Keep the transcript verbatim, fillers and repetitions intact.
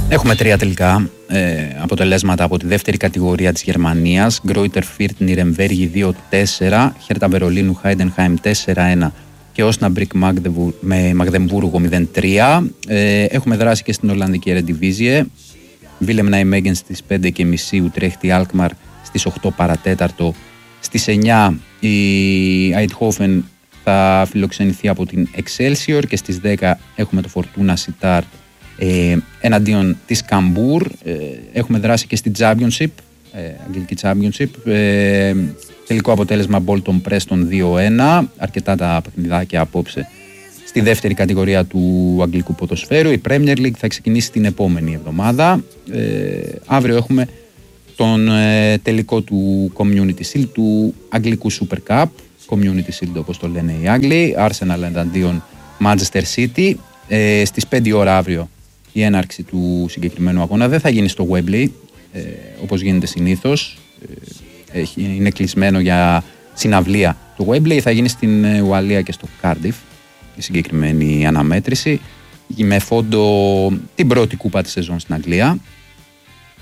Έχουμε τρία τελικά ε, αποτελέσματα από τη δεύτερη κατηγορία της Γερμανίας. Γκρόιτερ Φίρτ Νιρεμβέργη δύο τέσσερα, Χέρτα Βερολίνου Χάιντενχάιμ τέσσερα ένα και Όσναμπρικ με Μαγδεμβούργο μηδέν τρία. Ε, έχουμε δράσει και στην Ολλανδική Ερεντιβίζιε. Βίλεμ Ναϊμέγεν στις πέντε και μισή, Ουτρέχτη Αλκμαρ στις οκτώ παρατέταρτο. Στις εννιά η Αιτχόφεν θα φιλοξενηθεί από την Excelsior και στις δέκα έχουμε το Φορτούνα Σιτάρ ε, εναντίον της Καμπούρ. Ε, έχουμε δράσει και στη Championship, ε, Αγγλική Championship. Ε, τελικό αποτέλεσμα Bolton Preston δύο ένα. Αρκετά τα παιχνιδάκια απόψε στη δεύτερη κατηγορία του αγγλικού ποδοσφαίρου. Η Premier League θα ξεκινήσει την επόμενη εβδομάδα. Ε, αύριο έχουμε τον ε, τελικό του Community Shield, του αγγλικού Super Cup. Community Shield όπως το λένε οι Άγγλοι. Arsenal εναντίον Manchester City. Ε, στις πέντε ώρα αύριο η έναρξη του συγκεκριμένου αγώνα δεν θα γίνει στο Wembley ε, όπως γίνεται συνήθως. Ε, είναι κλεισμένο για συναυλία το Wembley. Θα γίνει στην Ουαλία και στο Cardiff η συγκεκριμένη αναμέτρηση με φόντο την πρώτη κούπα της σεζόν στην Αγγλία.